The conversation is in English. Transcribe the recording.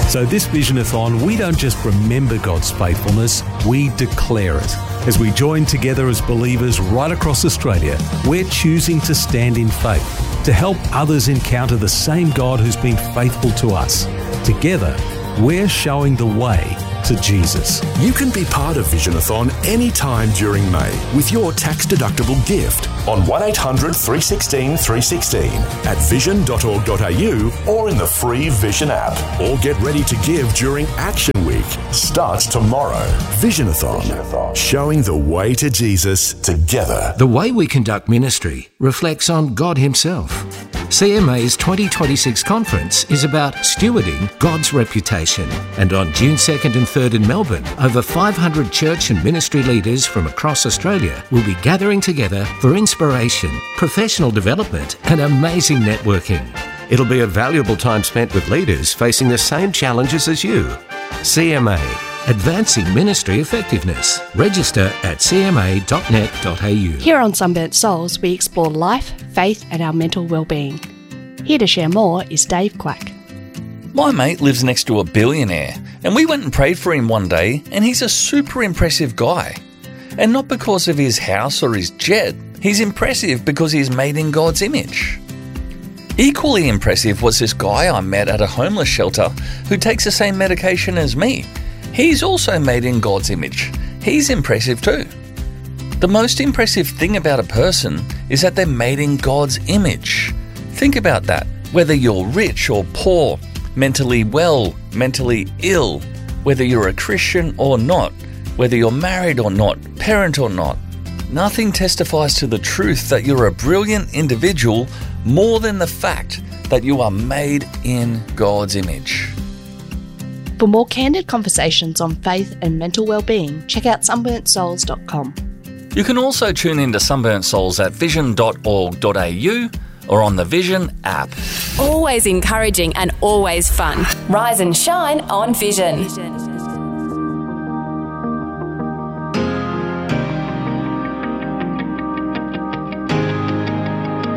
So this Visionathon, we don't just remember God's faithfulness, we declare it. As we join together as believers right across Australia, we're choosing to stand in faith, to help others encounter the same God who's been faithful to us. Together, we're showing the way to Jesus. You can be part of Visionathon anytime during May with your tax-deductible gift on 1800 316 316 at vision.org.au or in the free Vision app. Or get ready to give during Action Week. Starts tomorrow. Visionathon. Showing the way to Jesus together. The way we conduct ministry reflects on God Himself. CMA's 2026 conference is about stewarding God's reputation. And on June 2nd and 3rd in Melbourne, over 500 church and ministry leaders from across Australia will be gathering together for inspiration, professional development and amazing networking. It'll be a valuable time spent with leaders facing the same challenges as you. CMA, Advancing Ministry Effectiveness. Register at cma.net.au. Here on Sunburnt Souls, we explore life, faith and our mental well-being. Here to share more is Dave Quack. My mate lives next to a billionaire, and we went and prayed for him one day, and he's a super impressive guy. And not because of his house or his jet, he's impressive because he's made in God's image. Equally impressive was this guy I met at a homeless shelter who takes the same medication as me. He's also made in God's image. He's impressive too. The most impressive thing about a person is that they're made in God's image. Think about that. Whether you're rich or poor, mentally well, mentally ill, whether you're a Christian or not, whether you're married or not, parent or not, nothing testifies to the truth that you're a brilliant individual more than the fact that you are made in God's image. For more candid conversations on faith and mental well-being, check out sunburntsouls.com. You can also tune into Sunburnt Souls at vision.org.au or on the Vision app. Always encouraging and always fun. Rise and shine on Vision.